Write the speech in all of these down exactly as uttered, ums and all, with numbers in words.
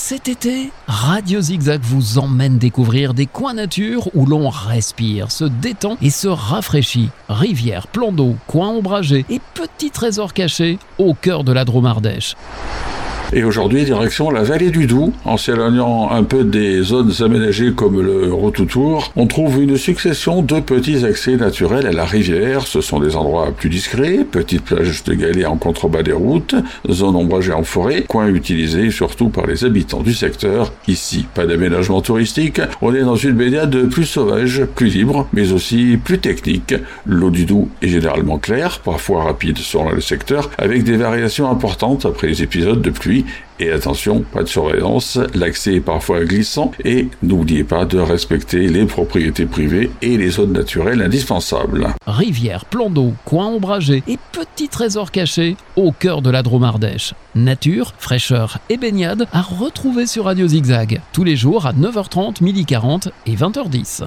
Cet été, Radio Zigzag vous emmène découvrir des coins nature où l'on respire, se détend et se rafraîchit. Rivières, plans d'eau, coins ombragés et petits trésors cachés au cœur de la Drôme Ardèche. Et aujourd'hui, direction la vallée du Doubs, en s'éloignant un peu des zones aménagées comme le Rototour, on trouve une succession de petits accès naturels à la rivière. Ce sont des endroits plus discrets, petites plages de galets en contrebas des routes, zones ombragées en forêt, coins utilisés surtout par les habitants du secteur. Ici, pas d'aménagement touristique, on est dans une baignade plus sauvage, plus libre, mais aussi plus technique. L'eau du Doubs est généralement claire, parfois rapide selon le secteur, avec des variations importantes après les épisodes de pluie. Et attention, pas de surveillance, l'accès est parfois glissant et n'oubliez pas de respecter les propriétés privées et les zones naturelles indispensables. Rivières, plans d'eau, coins ombragés et petits trésors cachés au cœur de la Drôme Ardèche. Nature, fraîcheur et baignade à retrouver sur Radio Zigzag tous les jours à neuf heures trente, midi quarante et vingt heures dix.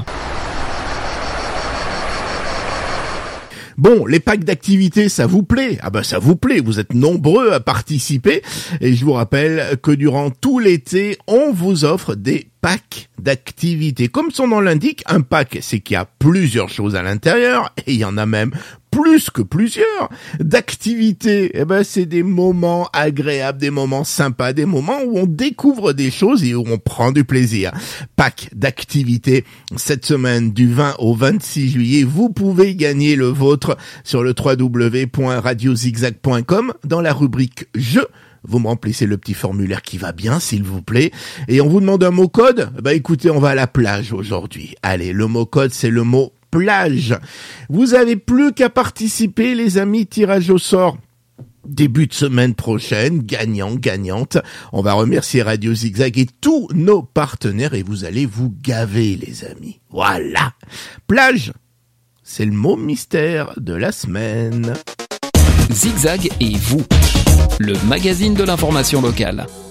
Bon, les packs d'activités, ça vous plaît? Ah ben ça vous plaît, vous êtes nombreux à participer. Et je vous rappelle que durant tout l'été, on vous offre des packs d'activités. Comme son nom l'indique, un pack, c'est qu'il y a plusieurs choses à l'intérieur, et il y en a même plus que plusieurs. D'activités, eh ben c'est des moments agréables, des moments sympas, des moments où on découvre des choses et où on prend du plaisir. Pack d'activités, cette semaine du vingt au vingt-six juillet, vous pouvez gagner le vôtre sur le w w w point radio zigzag point com dans la rubrique Jeux. Vous me remplissez le petit formulaire qui va bien, s'il vous plaît. Et on vous demande un mot code. Bah écoutez, on va à la plage aujourd'hui. Allez, le mot code, c'est le mot plage. Vous avez plus qu'à participer, les amis. Tirage au sort début de semaine prochaine, gagnant, gagnante. On va remercier Radio Zigzag et tous nos partenaires et vous allez vous gaver, les amis. Voilà. Plage, c'est le mot mystère de la semaine. Zigzag et vous, le magazine de l'information locale.